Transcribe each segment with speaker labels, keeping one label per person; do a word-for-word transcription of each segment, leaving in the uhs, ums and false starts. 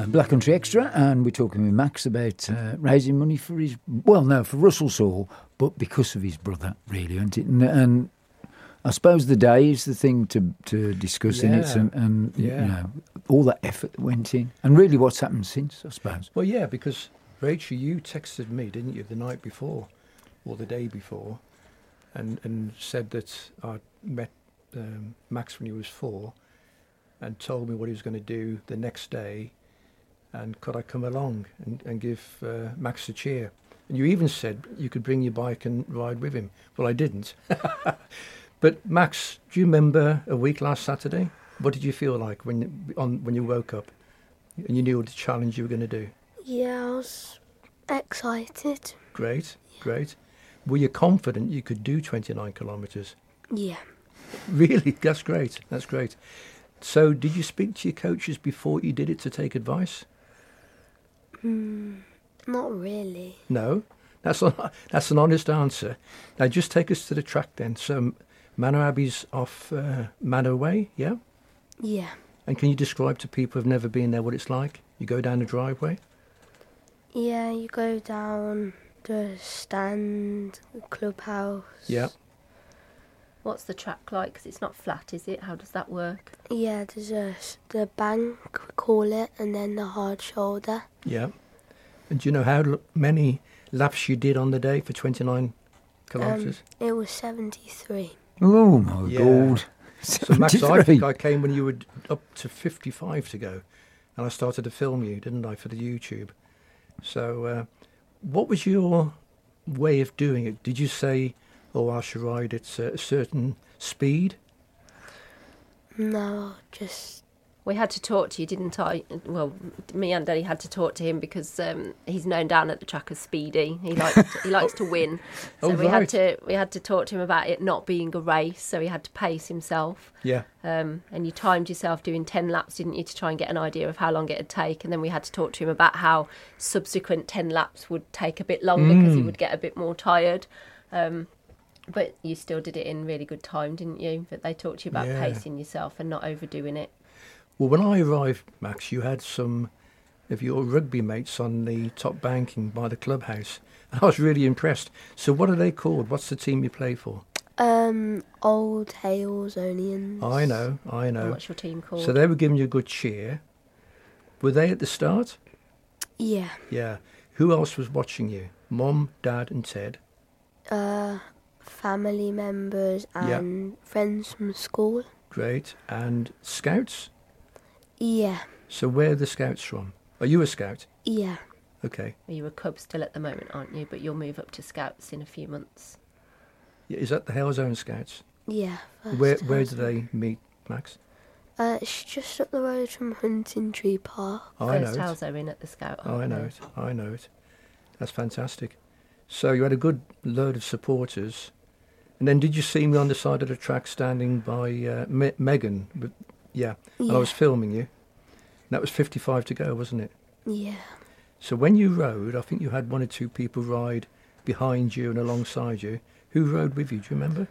Speaker 1: Black Country Extra, and we're talking with Max about uh, raising money for his, well, no, for Russell Saul, but because of his brother, really, isn't it? And, and I suppose the day is the thing to to discuss in it,
Speaker 2: Yeah.
Speaker 1: and, and
Speaker 2: Yeah.
Speaker 1: you know, all that effort that went in, and really what's happened since, I suppose.
Speaker 2: Well, yeah, because Rachel, you texted me, didn't you, the night before or the day before, and and said that I met um, Max when he was four, and told me what he was going to do the next day, and could I come along and, and give uh, Max a cheer? And you even said you could bring your bike and ride with him. Well, I didn't. But Max, do you remember a week last Saturday? What did you feel like when on when you woke up and you knew the challenge you were going to do?
Speaker 3: Yeah, I was excited.
Speaker 2: Great, great. Were you confident you could do twenty-nine kilometres?
Speaker 3: Yeah.
Speaker 2: Really? That's great. That's great. So did you speak to your coaches before you did it to take advice?
Speaker 3: Mm, not really.
Speaker 2: No? That's, a, that's an honest answer. Now just take us to the track then. So Manor Abbey's off uh, Manor Way, yeah?
Speaker 3: Yeah.
Speaker 2: And can you describe to people who've never been there what it's like? You go down the driveway?
Speaker 3: Yeah, you go down the stand, the clubhouse.
Speaker 2: Yeah.
Speaker 4: What's the track like? Because it's not flat, is it? How does that work?
Speaker 3: Yeah, there's a, the bank, we call it, and then the hard shoulder.
Speaker 2: Yeah. And do you know how l- many laps you did on the day for twenty-nine kilometres?
Speaker 3: Um, it was seventy-three.
Speaker 1: Oh my
Speaker 2: Yeah.
Speaker 1: God!
Speaker 2: So Max, I
Speaker 1: seventy-three.
Speaker 2: think I came when you were d- up to fifty-five to go, and I started to film you, didn't I, for the YouTube? So uh, what was your way of doing it? Did you say, oh, I should ride at a certain speed?
Speaker 3: No, just...
Speaker 4: We had to talk to you, didn't I? Well, me and Daddy had to talk to him because um, he's known down at the track as Speedy. He likes to, he likes to win, so
Speaker 2: Oh,
Speaker 4: we
Speaker 2: right.
Speaker 4: had to we had to talk to him about it not being a race. So he had to pace himself.
Speaker 2: Yeah.
Speaker 4: Um, and you timed yourself doing ten laps, didn't you, to try and get an idea of how long it'd take? And then we had to talk to him about how subsequent ten laps would take a bit longer because he
Speaker 2: Mm.
Speaker 4: would get a bit more tired. Um, but you still did it in really good time, didn't you? But they talked to you about
Speaker 2: Yeah.
Speaker 4: pacing yourself and not overdoing it.
Speaker 2: Well, when I arrived, Max, you had some of your rugby mates on the top banking by the clubhouse. I was really impressed. So what are they called? What's the team you play for?
Speaker 3: Um, Old Hales Onions.
Speaker 2: I know, I
Speaker 4: And
Speaker 2: know.
Speaker 4: what's your team called?
Speaker 2: So they were giving you a good cheer. Were they at the start?
Speaker 3: Yeah.
Speaker 2: Yeah. Who else was watching you? Mom, Dad and Ted?
Speaker 3: Uh, family members
Speaker 2: Yeah.
Speaker 3: and friends from school.
Speaker 2: Great. And scouts?
Speaker 3: Yeah.
Speaker 2: So where are the scouts from? Are you a scout?
Speaker 3: Yeah.
Speaker 2: Okay.
Speaker 4: You're a cub still at the moment, aren't you? But you'll move up to scouts in a few months.
Speaker 2: Yeah, is that the Hale Zone Scouts?
Speaker 3: Yeah. first
Speaker 2: Where where do
Speaker 3: house.
Speaker 2: they meet, Max?
Speaker 3: Uh, it's just up the road from Hunting Tree Park.
Speaker 2: Oh, I know
Speaker 4: First
Speaker 2: it.
Speaker 4: house are in at the scout.
Speaker 2: Oh, I
Speaker 4: aren't
Speaker 2: know
Speaker 4: they?
Speaker 2: it. I know it. That's fantastic. So you had a good load of supporters. And then did you see me on the side of the track standing by uh, Me- Megan? With, yeah. And
Speaker 3: Yeah.
Speaker 2: I was filming you. That was fifty-five to go, wasn't it?
Speaker 3: Yeah.
Speaker 2: So when you rode, I think you had one or two people ride behind you and alongside you. Who rode with you? Do you remember?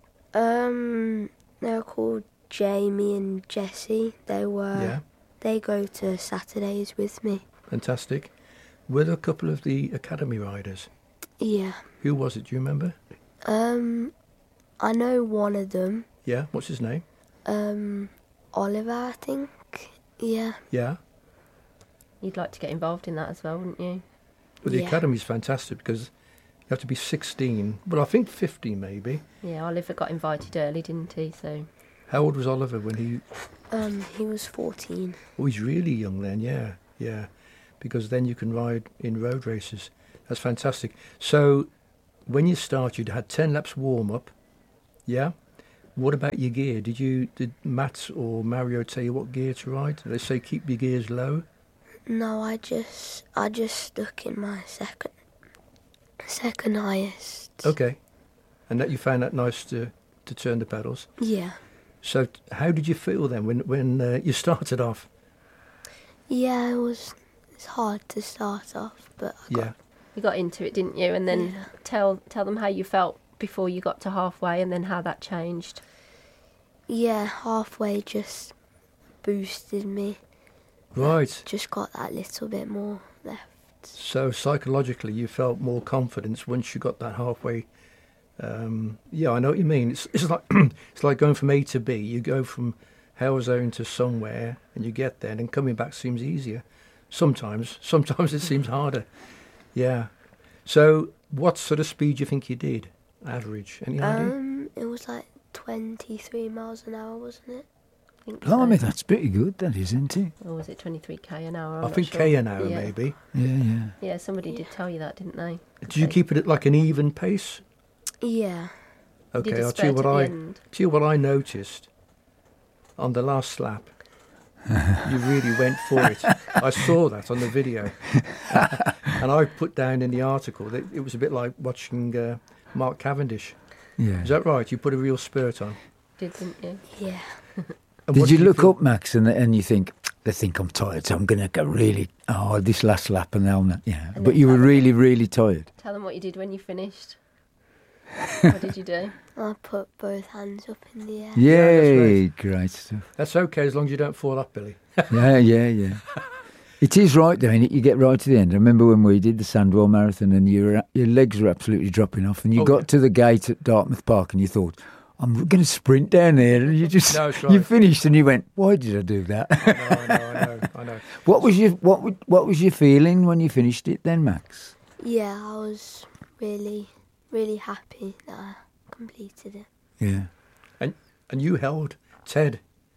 Speaker 3: Um, they're called Jamie and Jessie. They were.
Speaker 2: Yeah.
Speaker 3: They go to Saturdays with me.
Speaker 2: Fantastic. Were there a couple of the academy riders?
Speaker 3: Yeah.
Speaker 2: Who was it? Do you remember?
Speaker 3: Um, I know one of them.
Speaker 2: Yeah. What's his name?
Speaker 3: Um, Oliver, I think. Yeah.
Speaker 2: Yeah.
Speaker 4: You'd like to get involved in that as well, wouldn't you?
Speaker 2: Well, the
Speaker 3: Yeah.
Speaker 2: academy's fantastic because you have to be sixteen. Well, I think fifteen maybe.
Speaker 4: Yeah, Oliver got invited early, didn't he? So
Speaker 2: How old was Oliver when he...
Speaker 3: Um, he was fourteen.
Speaker 2: Oh, he's really young then, yeah, yeah. Because then you can ride in road races. That's fantastic. So when you started, you had ten laps warm-up, yeah? What about your gear? Did you did Matt or Mario tell you what gear to ride? Did they say keep your gears low?
Speaker 3: No, I just, I just stuck in my second, second highest.
Speaker 2: Okay. And that you found that nice to, to turn the pedals.
Speaker 3: Yeah.
Speaker 2: So t- how did you feel then when, when uh, you started off?
Speaker 3: Yeah, it was. It's hard to start off, but I got,
Speaker 2: Yeah.
Speaker 4: you got into it, didn't you? And then
Speaker 3: Yeah.
Speaker 4: tell tell them how you felt before you got to halfway, and then how that changed.
Speaker 3: yeah, halfway just boosted me.
Speaker 2: Right.
Speaker 3: Just got that little bit more left.
Speaker 2: So psychologically, you felt more confidence once you got that halfway. Um, yeah, I know what you mean. It's it's like it's like going from A to B. You go from hell zone to somewhere, and you get there, and then coming back seems easier. Sometimes, sometimes it seems harder. Yeah. So, what sort of speed do you think you did? Average? Any idea?
Speaker 3: Um, it was like twenty-three miles an hour, wasn't it?
Speaker 4: I think
Speaker 1: Oh, I
Speaker 4: so.
Speaker 1: mean, that's pretty good, that is, isn't it?
Speaker 4: Or was it twenty-three k an hour? I'm
Speaker 2: I
Speaker 4: not
Speaker 2: think
Speaker 4: sure.
Speaker 2: K an hour,
Speaker 4: yeah.
Speaker 2: maybe.
Speaker 1: Yeah, yeah.
Speaker 4: Yeah, somebody did tell you that, didn't they?
Speaker 2: Did you keep it at like an even pace?
Speaker 3: Yeah.
Speaker 4: You did
Speaker 2: Okay,
Speaker 4: a
Speaker 2: I'll tell you
Speaker 4: spurt
Speaker 2: what
Speaker 4: at the
Speaker 2: I
Speaker 4: end.
Speaker 2: tell you what I noticed on the last slap. You really went for it. I saw that on the video, and I put down in the article that it was a bit like watching uh, Mark Cavendish.
Speaker 1: Yeah.
Speaker 2: Is that right? You put a real spurt on.
Speaker 4: Did, didn't you?
Speaker 3: Yeah.
Speaker 2: And
Speaker 1: Did
Speaker 2: what
Speaker 1: you
Speaker 2: do
Speaker 1: look
Speaker 2: feel-
Speaker 1: up, Max, and and you think, they think I'm tired, so I'm going to go really, oh, this last lap, and they'll, not- yeah.
Speaker 4: And
Speaker 1: But
Speaker 4: then
Speaker 1: you were
Speaker 4: tell them.
Speaker 1: really, really tired.
Speaker 4: Tell them what you did when you finished. What did you do?
Speaker 3: I put both hands up in the air.
Speaker 1: Yay, great stuff.
Speaker 2: That's okay as long as you don't fall off, Billy.
Speaker 1: Yeah, yeah, yeah. It is right, though, innit? You get right to the end. I remember when we did the Sandwell Marathon and your your legs were absolutely dropping off, and you
Speaker 2: Oh,
Speaker 1: got
Speaker 2: yeah.
Speaker 1: to the gate at Dartmouth Park and you thought, I'm going to sprint down there, and you just
Speaker 2: No, that's
Speaker 1: you
Speaker 2: right.
Speaker 1: finished and you went, why did I do that?
Speaker 2: I know, I know, I know, I know.
Speaker 1: What was your what would- what was your feeling when you finished it then, Max?
Speaker 3: Yeah, I was really, really happy that I completed it.
Speaker 1: Yeah.
Speaker 2: And and you held Ted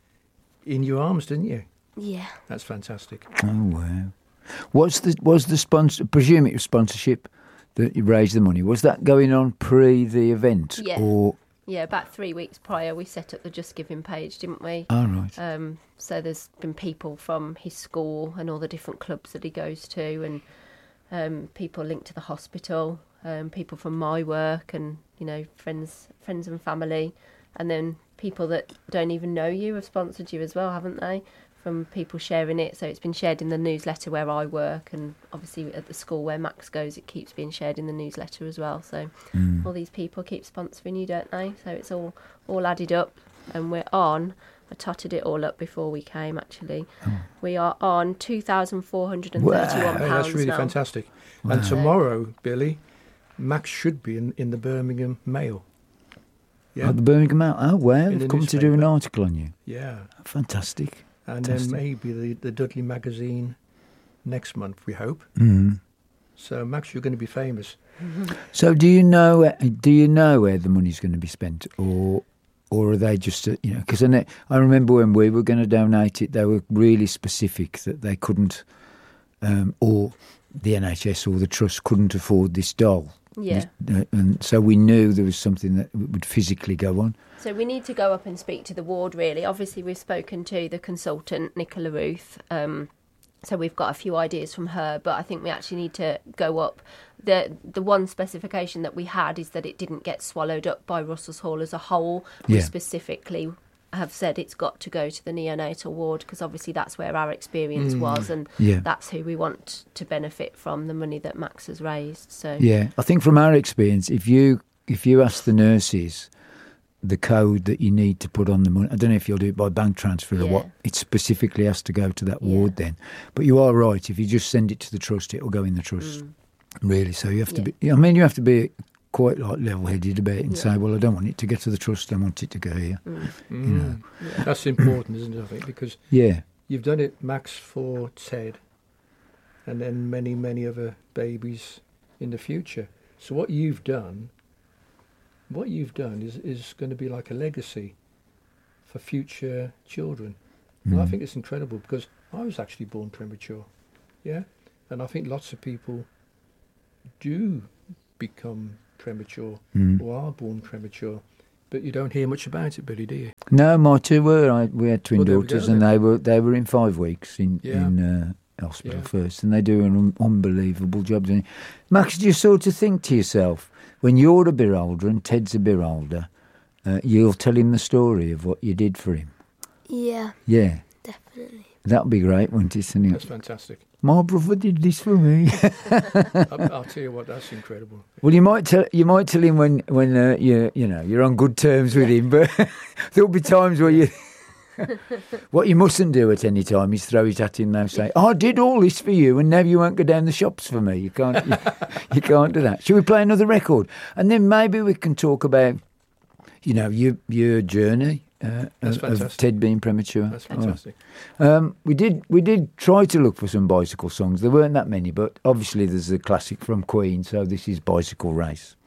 Speaker 2: in your arms, didn't you?
Speaker 3: Yeah.
Speaker 2: That's fantastic.
Speaker 1: Oh wow. What's the was the sponsor? Presume it was sponsorship that you raised the money. Was that going on pre the event?
Speaker 4: Yeah.
Speaker 1: Or
Speaker 4: Yeah, about three weeks prior, we set up the Just Giving page, didn't we?
Speaker 1: oh right.
Speaker 4: Um, so there's been people from his school and all the different clubs that he goes to, and um, people linked to the hospital, um, people from my work, and you know, friends, friends and family, and then people that don't even know you have sponsored you as well, haven't they? From people sharing it, so it's been shared in the newsletter where I work, and obviously at the school where Max goes, it keeps being shared in the newsletter as well. So
Speaker 1: Mm.
Speaker 4: all these people keep sponsoring you, don't they? So it's all all added up, and we're on. I totted it all up before we came. Actually, we are on two thousand four hundred and thirty-one
Speaker 2: Hey,
Speaker 4: pounds
Speaker 2: that's really
Speaker 4: now.
Speaker 2: fantastic.
Speaker 1: Wow.
Speaker 2: And tomorrow, Billy, Max should be in, in the Birmingham Mail. Yeah,
Speaker 1: Oh, the Birmingham Out. Oh wow,
Speaker 2: In the
Speaker 1: they've come to do an
Speaker 2: newspaper.
Speaker 1: article on you.
Speaker 2: yeah.
Speaker 1: Fantastic.
Speaker 2: And
Speaker 1: Fantastic.
Speaker 2: then maybe the, the Dudley magazine next month, we hope.
Speaker 1: Mm.
Speaker 2: So, Max, you're going to be famous.
Speaker 1: So do you know? Do you know where the money's going to be spent, or or are they just uh, you know? Because I, know- I remember when we were going to donate it, they were really specific that they couldn't, um, or the N H S or the trust couldn't afford this doll.
Speaker 4: Yeah.
Speaker 1: Uh, and so we knew there was something that would physically go on.
Speaker 4: So we need to go up and speak to the ward, really. Obviously, we've spoken to the consultant, Nicola Ruth. Um, so we've got a few ideas from her, but I think we actually need to go up. The the one specification that we had is that it didn't get swallowed up by Russell's Hall as a whole. We
Speaker 1: Yeah.
Speaker 4: specifically have said it's got to go to the neonatal ward, because obviously that's where our experience was, and
Speaker 1: Yeah.
Speaker 4: that's who we want to benefit from the money that Max has raised. So
Speaker 1: Yeah, I think from our experience, if you if you ask the nurses the code that you need to put on the money, I don't know if you'll do it by bank transfer or
Speaker 4: Yeah.
Speaker 1: what, it specifically has to go to that
Speaker 4: Yeah.
Speaker 1: ward then. But you are right, if you just send it to the trust, it'll go in the trust, really. So you have to
Speaker 4: Mm. Yeah.
Speaker 1: be, I mean, you have to be quite like level-headed about it and
Speaker 4: Yeah.
Speaker 1: say, well, I don't want it to get to the trust, I want it to go here.
Speaker 4: Mm.
Speaker 1: You know.
Speaker 4: Yeah.
Speaker 2: That's important, isn't it, I think? Because
Speaker 1: Yeah,
Speaker 2: you've done it, Max, for Ted, and then many, many other babies in the future. So what you've done, what you've done is, is going to be like a legacy for future children. And I
Speaker 1: Mm.
Speaker 2: think it's incredible, because I was actually born premature, yeah? And I think lots of people do become premature
Speaker 1: Mm.
Speaker 2: or are born premature, but you don't hear much about it, Billy, do you?
Speaker 1: No, my two were. I, we had twin
Speaker 2: Well, there we
Speaker 1: daughters,
Speaker 2: go
Speaker 1: and
Speaker 2: then.
Speaker 1: they were they were in five weeks in
Speaker 2: Yeah.
Speaker 1: in uh, hospital
Speaker 2: Yeah.
Speaker 1: first, and they do an un- unbelievable job. Doing it. Max, do you sort of think to yourself, when you're a bit older and Ted's a bit older, uh, you'll tell him the story of what you did for him?
Speaker 3: Yeah,
Speaker 1: Yeah,
Speaker 3: definitely.
Speaker 1: that'd be great, wouldn't it? And
Speaker 2: That's
Speaker 1: he-
Speaker 2: fantastic.
Speaker 1: My brother did this for me.
Speaker 2: I'll, I'll tell you what, that's incredible.
Speaker 1: Well, you might tell you might tell him when when uh, you you know you're on good terms with him, but there'll be times where you What you mustn't do at any time is throw his hat in now and say, oh, I did all this for you and now you won't go down the shops for me. You can't, you, you can't do that. Shall we play another record? And then maybe we can talk about, you know, your your journey uh, of, of Ted being premature.
Speaker 2: That's fantastic.
Speaker 1: Right. Um, we did we did try to look for some bicycle songs. There weren't that many, but obviously there's a classic from Queen, so this is Bicycle Race.